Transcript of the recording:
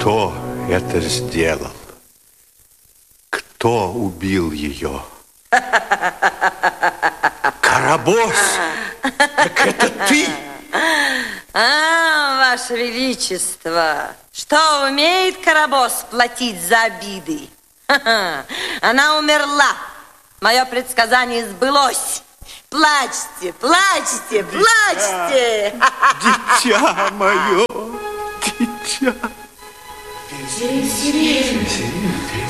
Кто это сделал? Кто убил ее? Карабос! Так это ты? Ваше Величество, что умеет Карабос платить за обиды? Она умерла. Мое предсказание сбылось. Плачьте, плачьте, плачьте. Дитя мое, дитя.